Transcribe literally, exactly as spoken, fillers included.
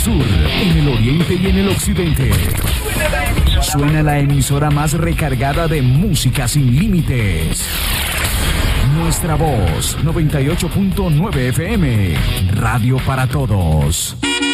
sur, en el oriente y en el occidente. Suena la emisora más recargada de música sin límites. Nuestra voz, noventa y ocho punto nueve F M, radio para todos.